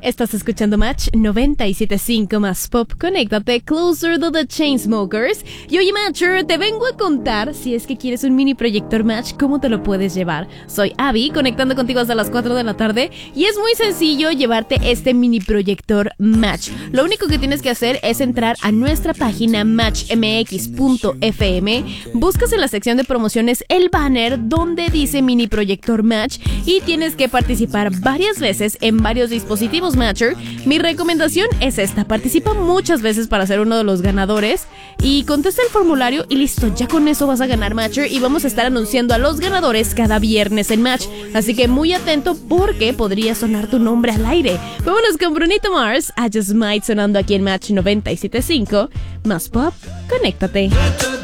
Estás escuchando Match 97.5 más Pop. Conéctate, Closer to the Chainsmokers. Y oye, Matcher, te vengo a contar, si es que quieres un mini proyector Match, cómo te lo puedes llevar. Soy Abby, conectando contigo hasta las 4 de la tarde. Y es muy sencillo llevarte este mini proyector Match. Lo único que tienes que hacer es entrar a nuestra página matchmx.fm. Buscas en la sección de promociones el banner donde dice mini proyector Match y tienes que participar varias veces en varios dispositivos Matcher. Mi recomendación es esta: participa muchas veces para ser uno de los ganadores y contesta el formulario y listo, ya con eso vas a ganar Matcher y vamos a estar anunciando a los ganadores cada viernes en Match, así que muy atento porque podría sonar tu nombre al aire. Vámonos con Brunito Mars, I Just Might, sonando aquí en Match 97.5 más Pop. Conéctate.